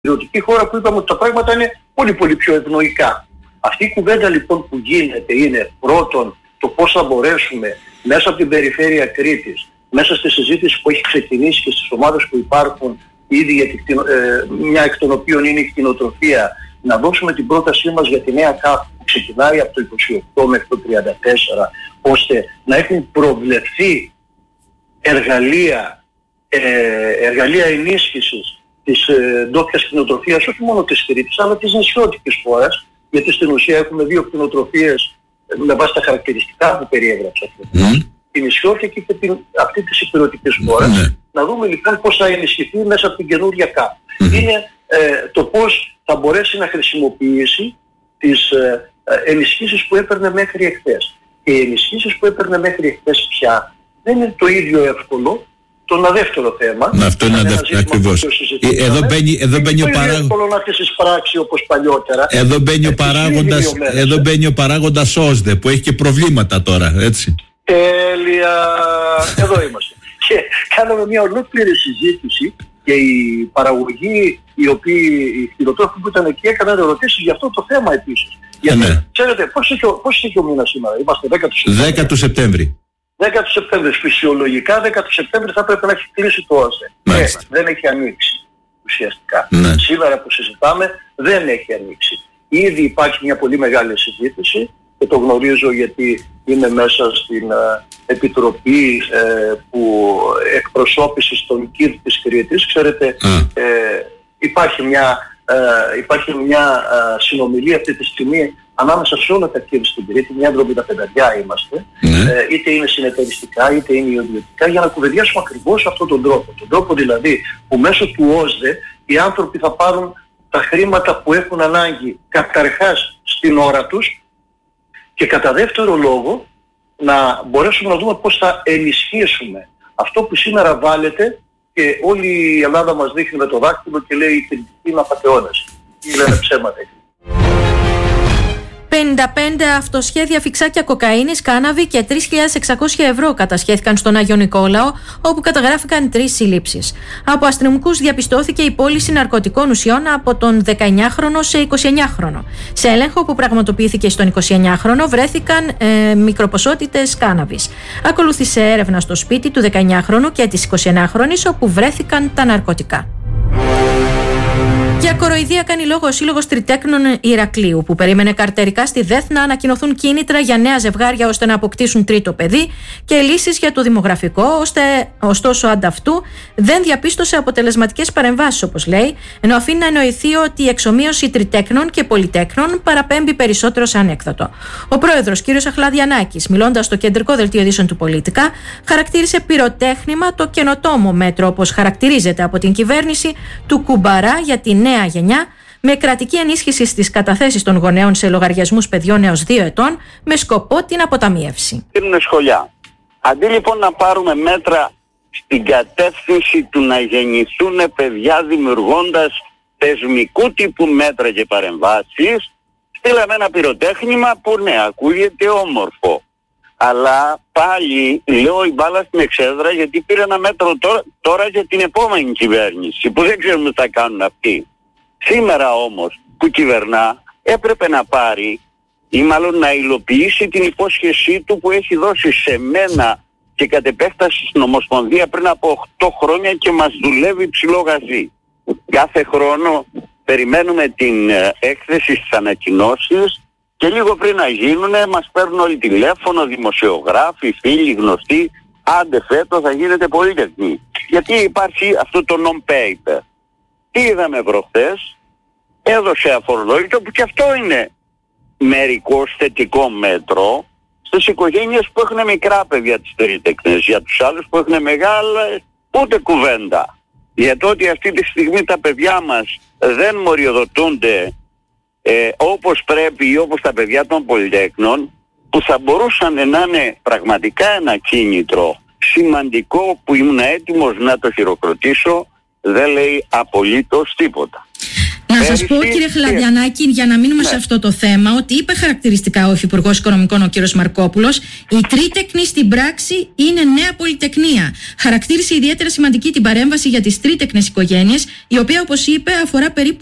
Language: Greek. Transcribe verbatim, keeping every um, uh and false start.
Ερωτική χώρα που είπαμε ότι τα πράγματα είναι πολύ πολύ πιο ευνοϊκά. Αυτή η κουβέντα λοιπόν που γίνεται είναι πρώτον το πώς θα μπορέσουμε μέσα από την περιφέρεια Κρήτης, μέσα στη συζήτηση που έχει ξεκινήσει και στις ομάδες που υπάρχουν ήδη, για την, ε, μια εκ των οποίων είναι η κτηνοτροφία, να δώσουμε την πρότασή μας για τη νέα ΚΑΠ που ξεκινάει από το είκοσι οκτώ μέχρι το τριάντα τέσσερα, ώστε να έχουν προβλεφθεί εργαλεία, ε, εργαλεία ενίσχυσης της ε, ντόπιας κτηνοτροφίας, όχι μόνο της Κρήτης, αλλά της νησιώτικης χώρας, γιατί στην ουσία έχουμε δύο κτηνοτροφίες με βάση τα χαρακτηριστικά που περιέγραψα. Mm. Την νησιώτικη και την, αυτή της ηπειρωτικής χώρας. Mm. Να δούμε λοιπόν πώς θα ενισχυθεί μέσα από την καινούργια ΚΑΠ. Mm. Είναι ε, το πώς θα μπορέσει να χρησιμοποιήσει τις ε, ε, ενισχύσεις που έπαιρνε μέχρι εχθές. Και οι ενισχύσεις που έπαιρνε μέχρι εχθές πια δεν είναι το ίδιο εύκολο. Το ένα δεύτερο θέμα. Να, αυτό είναι ένα δεύτερο, ακριβώς. Εδώ μπαίνει, εδώ μπαίνει ο παράγοντας. Είναι εύκολο να τις εισπράξει όπως παλιότερα. Εδώ μπαίνει ο παράγοντας, εδώ μπαίνει ο παράγοντας ΟΣΔΕ που έχει και προβλήματα τώρα, έτσι. Τέλεια. Εδώ είμαστε. Και κάναμε μια ολόκληρη συζήτηση και οι παραγωγοί, οι οποίοι, οι κτηνοτρόφοι που ήταν εκεί, έκαναν ερωτήσεις για αυτό το θέμα επίσης. Γιατί, ναι. Ξέρετε, πώς έχει, πώς έχει ο μήνας σήμερα, είμαστε δέκα του Σεπτέμβρη. δέκα του Σεπτέμβρη. Φυσιολογικά δέκα του Σεπτέμβρη θα πρέπει να έχει κλείσει το ΟΣΔΕ. Δεν έχει ανοίξει ουσιαστικά. Ναι. Σήμερα που συζητάμε δεν έχει ανοίξει. Ήδη υπάρχει μια πολύ μεγάλη συζήτηση και το γνωρίζω γιατί είμαι μέσα στην uh, επιτροπή uh, που εκπροσώπησης των ΚΙΔ της Κρήτης. Ξέρετε, mm. ε, υπάρχει μια, ε, υπάρχει μια ε, συνομιλία αυτή τη στιγμή ανάμεσα σε όλα τα ΚΙΔ στην Κρήτη, μια εβδομήντα πέντε είμαστε, mm. ε, είτε είναι συνεταιριστικά είτε είναι ιδιωτικά, για να κουβεντιάσουμε ακριβώς αυτόν τον τρόπο. Τον τρόπο δηλαδή που μέσω του ΟΣΔΕ οι άνθρωποι θα πάρουν τα χρήματα που έχουν ανάγκη καταρχάς στην ώρα τους, και κατά δεύτερο λόγο να μπορέσουμε να δούμε πώς θα ενισχύσουμε αυτό που σήμερα βάλετε και όλη η Ελλάδα μας δείχνει με το δάχτυλο και λέει η κριτική είναι απατεώνες. Ή λένε ψέματα. πενήντα πέντε αυτοσχέδια φιξάκια κοκαίνης, κάναβη και τρεις χιλιάδες εξακόσια ευρώ κατασχέθηκαν στον Άγιο Νικόλαο, όπου καταγράφηκαν τρεις συλλήψεις. Από αστυνομικούς διαπιστώθηκε η πώληση ναρκωτικών ουσιών από τον δεκαεννιάχρονο σε εικοσιεννιάχρονο. Σε έλεγχο που πραγματοποιήθηκε στον εικοσιεννιάχρονο βρέθηκαν ε, μικροποσότητες κάναβης. Ακολούθησε έρευνα στο σπίτι του δεκαεννιάχρονου και της εικοσιεννιάχρονης, όπου βρέθηκαν τα ναρκωτικά. Για κοροϊδία κάνει λόγο ο Σύλλογος Τριτέκνων Ηρακλείου, που περίμενε καρτερικά στη ΔΕΘ να ανακοινωθούν κίνητρα για νέα ζευγάρια ώστε να αποκτήσουν τρίτο παιδί και λύσεις για το δημογραφικό, ώστε ωστόσο ανταυτού δεν διαπίστωσε αποτελεσματικές παρεμβάσεις, όπως λέει, ενώ αφήνει να εννοηθεί ότι η εξομοίωση τριτέκνων και πολυτέκνων παραπέμπει περισσότερο σε ανέκδοτο. Ο πρόεδρος κ. Αχλαδιανάκης, μιλώντας στο κεντρικό δελτίο ειδήσεων του Πολίτικα, χαρακτήρισε πυροτέχνημα το καινοτόμο μέτρο, όπως χαρακτηρίζεται από την κυβέρνηση, του κουμπαρά για τη νέα γενιά, με κρατική ενίσχυση στις καταθέσεις των γονέων σε λογαριασμούς παιδιών έως δύο ετών, με σκοπό την αποταμίευση. Είναι σχολιά. Αντί λοιπόν να πάρουμε μέτρα στην κατεύθυνση του να γεννηθούν παιδιά δημιουργώντας θεσμικού τύπου μέτρα και παρεμβάσεις, στείλαμε ένα πυροτέχνημα που ναι, ακούγεται όμορφο. Αλλά πάλι λέω η μπάλα στην εξέδρα, γιατί πήρε ένα μέτρο τώρα, τώρα για την επόμενη κυβέρνηση που δεν ξέρουμε τι θα κάνουν αυτοί. Σήμερα όμως που κυβερνά έπρεπε να πάρει ή μάλλον να υλοποιήσει την υπόσχεσή του που έχει δώσει σε μένα και κατ' επέκταση στην Ομοσπονδία πριν από οκτώ χρόνια και μας δουλεύει ψηλό γαζί. Κάθε χρόνο περιμένουμε την έκθεση στις ανακοινώσεις και λίγο πριν να γίνουνε μας παίρνουν όλοι τηλέφωνο, δημοσιογράφοι, φίλοι, γνωστοί. Άντε φέτος θα γίνετε πολίτεχνοι. Γιατί υπάρχει αυτό το non-paper. Τι είδαμε προχθές, έδωσε αφορολόγητο που και αυτό είναι μερικώς θετικό μέτρο στις οικογένειες που έχουν μικρά παιδιά τις τρίτεκνες. Για τους άλλους που έχουν μεγάλα ούτε κουβέντα. Για το ότι αυτή τη στιγμή τα παιδιά μας δεν μοριοδοτούνται ε, όπως πρέπει ή όπως τα παιδιά των πολυτέκνων, που θα μπορούσαν να είναι πραγματικά ένα κίνητρο σημαντικό που ήμουν έτοιμος να το χειροκροτήσω, δεν λέει απολύτως τίποτα. Να Να σας πω, κύριε Χλαδιανάκη, για να μείνουμε ναι. σε αυτό το θέμα, ότι είπε χαρακτηριστικά ο Υφυπουργός Οικονομικών, ο κύριος Μαρκόπουλος, η τρίτεκνη στην πράξη είναι νέα πολυτεκνία. Χαρακτήρισε ιδιαίτερα σημαντική την παρέμβαση για τις τρίτεκνες οικογένειες, η οποία, όπως είπε, αφορά περίπου